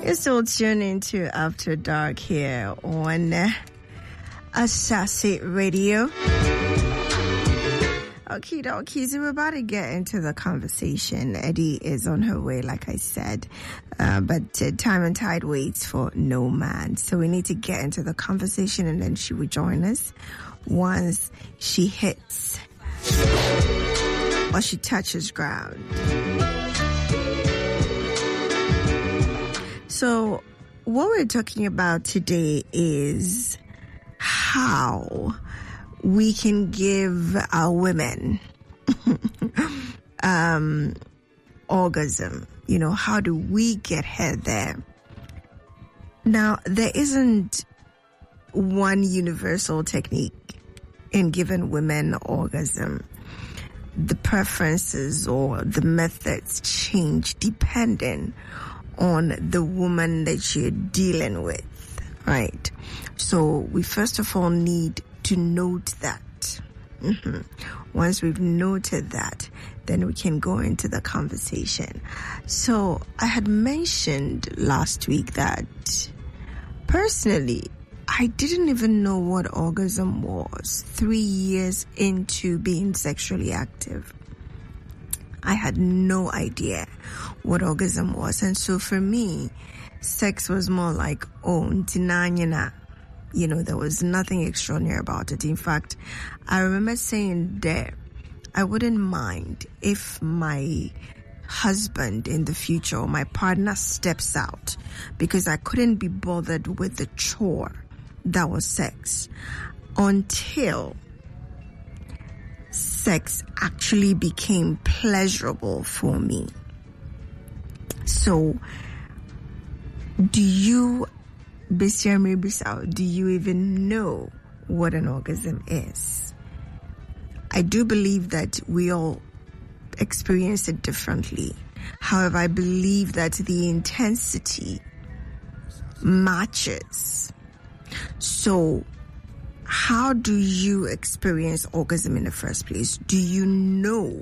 You're still tuning to After Dark here on Asase Radio. Okie dokie, so we're about to get into the conversation. Eddie is on her way, like I said, but time and tide waits for no man. So we need to get into the conversation, and then she will join us once she hits or she touches ground. So what we're talking about today is how we can give our women orgasm. You know, how do we get her there? Now, there isn't one universal technique in giving women orgasm. The preferences or the methods change depending on the woman that you're dealing with, right? So we first of all need to note that. Once we've noted that, then we can go into the conversation. So I had mentioned last week that personally, I didn't even know what orgasm was 3 years into being sexually active. I had no idea what orgasm was. And so for me, sex was more like, you know, there was nothing extraordinary about it. In fact, I remember saying that I wouldn't mind if my husband in the future or my partner steps out because I couldn't be bothered with the chore that was sex until sex actually became pleasurable for me. So, do you even know what an orgasm is? I do believe that we all experience it differently. However, I believe that the intensity matches. So, how do you experience orgasm in the first place? Do you know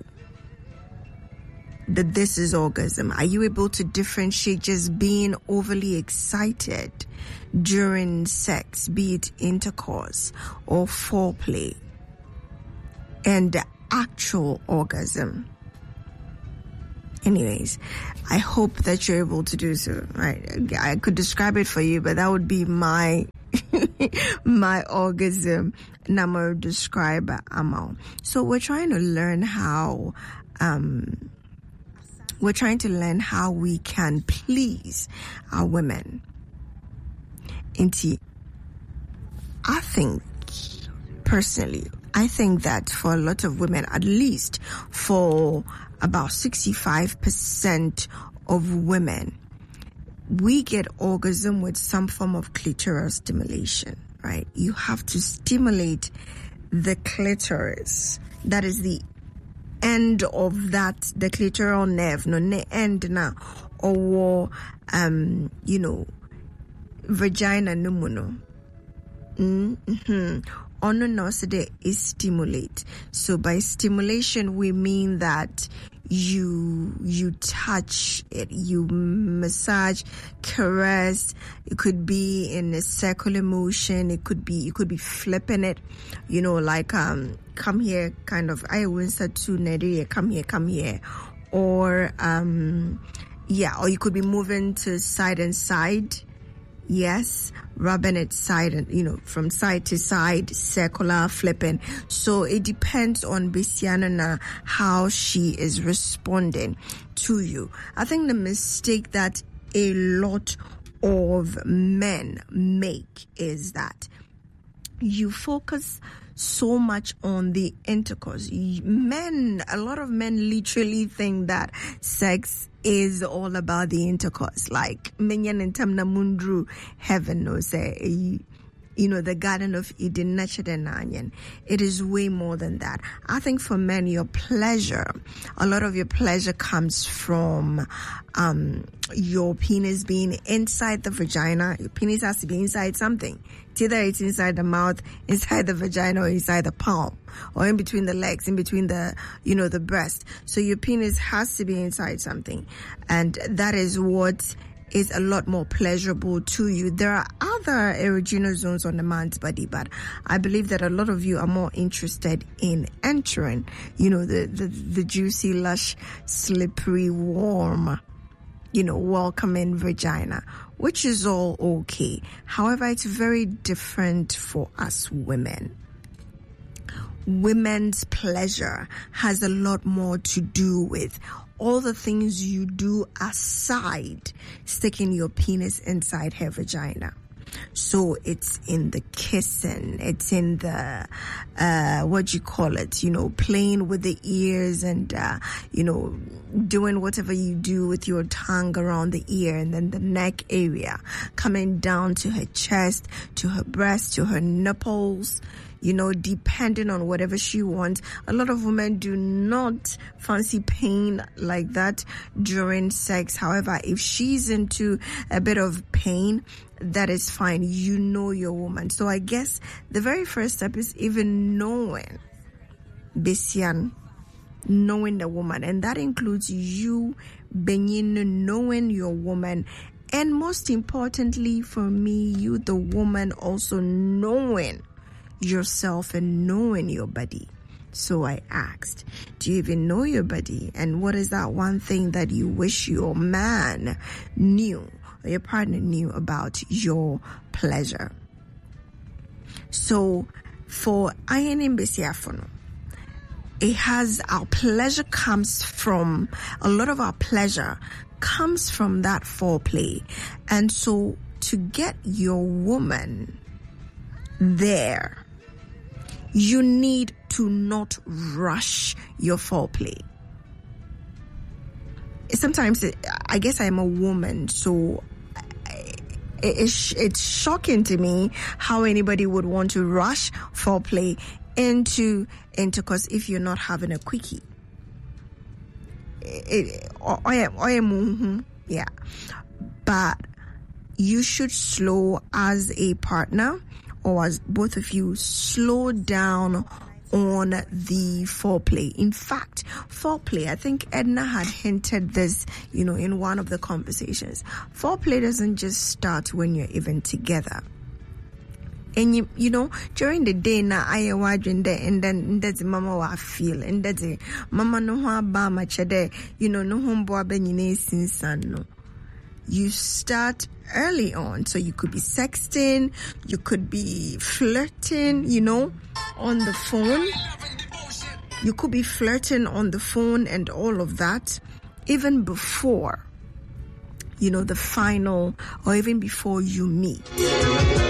that this is orgasm? Are you able to differentiate just being overly excited during sex, be it intercourse or foreplay, and the actual orgasm? Anyways, I hope that you're able to do so. Right? I could describe it for you, but that would be my my orgasm. Number describe amount. So we're trying to learn how we can please our women. I think that for a lot of women, at least for about 65% of women, we get orgasm with some form of clitoral stimulation, right? You have to stimulate the clitoris. That is the end of that, the clitoral nerve, no end na, or vagina numuno. Ono no so they is stimulate. So by stimulation we mean that you touch it, you massage, caress. It could be in a circular motion. You could be flipping it, like come here, kind of. I win to Neri, come here, or or you could be moving to side and side. Yes, rubbing it side and, from side to side, circular, flipping. So it depends on Bisiana how she is responding to you. I think the mistake that a lot of men make is that you focus so much on the intercourse. A lot of men literally think that sex is all about the intercourse. Like, minyan and tamna mundru heaven no say, the Garden of Eden, nurtured and onion. It is way more than that. I think for men, a lot of your pleasure comes from your penis being inside the vagina. Your penis has to be inside something. Either it's inside the mouth, inside the vagina, or inside the palm, or in between the legs, in between the, the breast. So your penis has to be inside something. And that is what is a lot more pleasurable to you. There are other erogenous zones on the man's body, but I believe that a lot of you are more interested in entering, the juicy, lush, slippery, warm, welcoming vagina, which is all okay. However, it's very different for us women. Women's pleasure has a lot more to do with all the things you do aside sticking your penis inside her vagina. So it's in the kissing, it's in the, playing with the ears and, doing whatever you do with your tongue around the ear, and then the neck area, coming down to her chest, to her breast, to her nipples, depending on whatever she wants. A lot of women do not fancy pain like that during sex. However, if she's into a bit of pain, that is fine. Your woman. So I guess the very first step is even knowing the woman. And that includes you, knowing your woman. And most importantly for me, you, the woman, also knowing yourself and knowing your body. So I asked, do you even know your body? And what is that one thing that you wish your man knew, or your partner knew about your pleasure? So for Ironing Besiafono, a lot of our pleasure comes from that foreplay. And so to get your woman there, you need to not rush your foreplay. Sometimes, I guess I'm a woman, so it's shocking to me how anybody would want to rush foreplay into because if you're not having a quickie. Yeah. But you should slow as a partner, or as both of you, slow down on the foreplay. In fact, foreplay, I think Edna had hinted this, in one of the conversations. Foreplay doesn't just start when you're even together. And during the day na I wajin there, and then that's mama wa feel, and that's mama no ha ba ma chede, no hombo abenine sinsan no. You start early on. So you could be sexting, you could be flirting, on the phone. You could be flirting on the phone and all of that, even before, the final, or even before you meet.